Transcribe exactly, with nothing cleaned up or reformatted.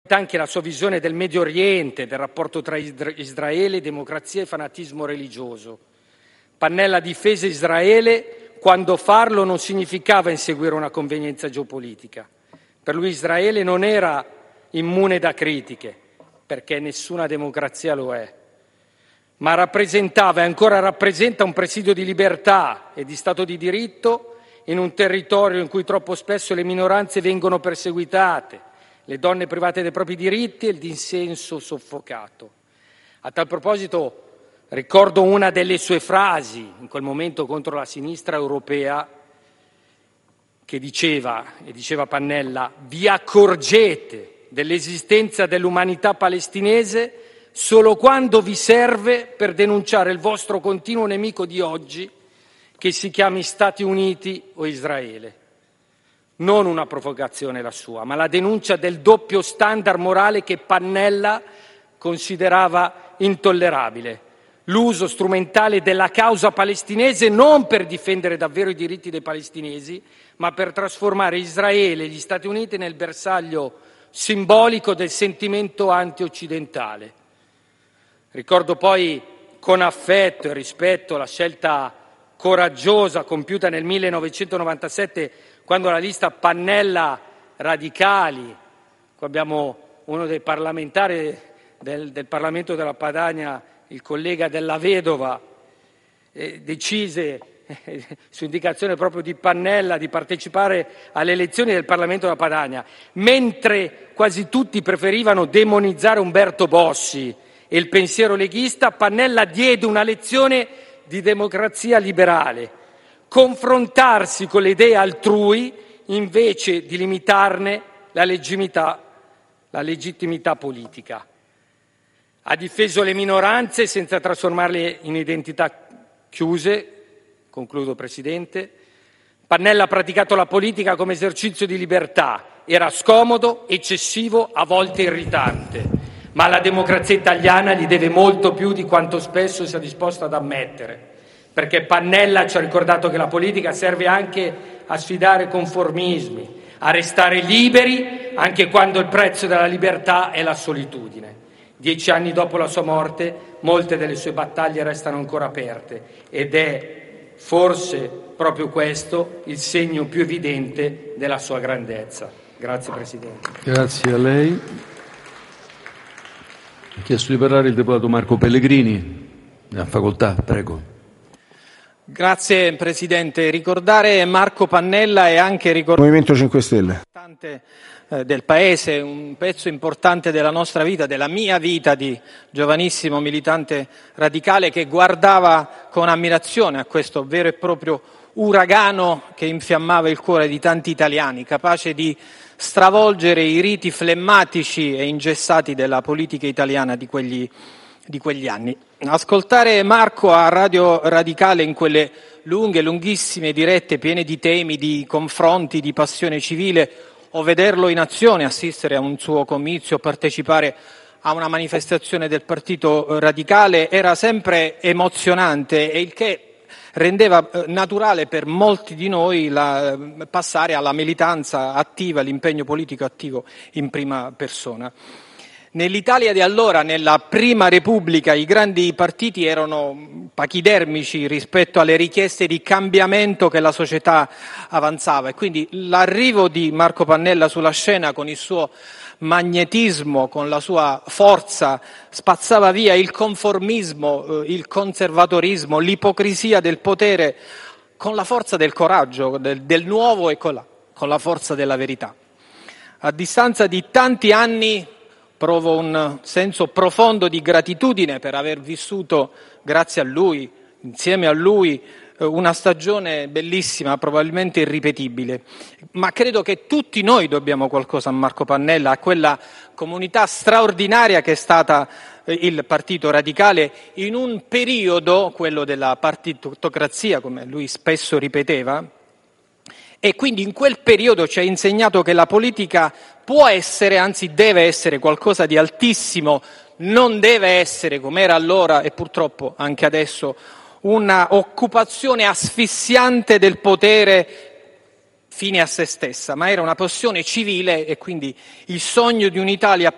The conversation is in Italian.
anche la sua visione del Medio Oriente, del rapporto tra Israele, democrazia e fanatismo religioso. Pannella difese Israele quando farlo non significava inseguire una convenienza geopolitica. Per lui Israele non era immune da critiche, perché nessuna democrazia lo è, ma rappresentava e ancora rappresenta un presidio di libertà e di Stato di diritto in un territorio in cui troppo spesso le minoranze vengono perseguitate, le donne private dei propri diritti e il dissenso soffocato. A tal proposito ricordo una delle sue frasi, in quel momento contro la sinistra europea, che diceva, e diceva Pannella: vi accorgete dell'esistenza dell'umanità palestinese solo quando vi serve per denunciare il vostro continuo nemico di oggi, che si chiami Stati Uniti o Israele. Non una provocazione la sua, ma la denuncia del doppio standard morale che Pannella considerava intollerabile. L'uso strumentale della causa palestinese non per difendere davvero i diritti dei palestinesi, ma per trasformare Israele e gli Stati Uniti nel bersaglio simbolico del sentimento anti-occidentale. Ricordo poi con affetto e rispetto la scelta coraggiosa compiuta nel millenovecentonovantasette, quando la lista Pannella Radicali, qua abbiamo uno dei parlamentari del, del Parlamento della Padania, il collega Della Vedova, eh, decise, eh, su indicazione proprio di Pannella, di partecipare alle elezioni del Parlamento della Padania, mentre quasi tutti preferivano demonizzare Umberto Bossi e il pensiero leghista, Pannella diede una lezione di democrazia liberale: confrontarsi con le idee altrui invece di limitarne la legittimità, la legittimità politica. Ha difeso le minoranze senza trasformarle in identità chiuse. Concludo, Presidente. Pannella ha praticato la politica come esercizio di libertà. Era scomodo, eccessivo, a volte irritante. Ma la democrazia italiana gli deve molto più di quanto spesso sia disposta ad ammettere. Perché Pannella ci ha ricordato che la politica serve anche a sfidare conformismi, a restare liberi anche quando il prezzo della libertà è la solitudine. Dieci anni dopo la sua morte, molte delle sue battaglie restano ancora aperte ed è forse proprio questo il segno più evidente della sua grandezza. Grazie Presidente. Grazie a lei. Ha chiesto di parlare il deputato Marco Pellegrini. Ne ha facoltà, prego. Grazie Presidente. Ricordare Marco Pannella è anche ricordare il Movimento cinque Stelle del Paese, un pezzo importante della nostra vita, della mia vita di giovanissimo militante radicale che guardava con ammirazione a questo vero e proprio uragano che infiammava il cuore di tanti italiani, capace di stravolgere i riti flemmatici e ingessati della politica italiana di quegli, di quegli anni. Ascoltare Marco a Radio Radicale in quelle lunghe, lunghissime dirette piene di temi, di confronti, di passione civile, o vederlo in azione, assistere a un suo comizio, partecipare a una manifestazione del Partito Radicale era sempre emozionante, e il che rendeva naturale per molti di noi la, passare alla militanza attiva, l'impegno politico attivo in prima persona. Nell'Italia di allora, nella Prima Repubblica, i grandi partiti erano pachidermici rispetto alle richieste di cambiamento che la società avanzava, e quindi l'arrivo di Marco Pannella sulla scena con il suo magnetismo, con la sua forza, spazzava via il conformismo, il conservatorismo, l'ipocrisia del potere, con la forza del coraggio, del, del nuovo e con la, con la forza della verità. A distanza di tanti anni provo un senso profondo di gratitudine per aver vissuto, grazie a lui, insieme a lui, una stagione bellissima, probabilmente irripetibile. Ma credo che tutti noi dobbiamo qualcosa a Marco Pannella, a quella comunità straordinaria che è stata il Partito Radicale in un periodo, quello della partitocrazia, come lui spesso ripeteva, e quindi in quel periodo ci ha insegnato che la politica può essere, anzi deve essere, qualcosa di altissimo, non deve essere, come era allora e purtroppo anche adesso, una occupazione asfissiante del potere fine a se stessa, ma era una passione civile, e quindi il sogno di un'Italia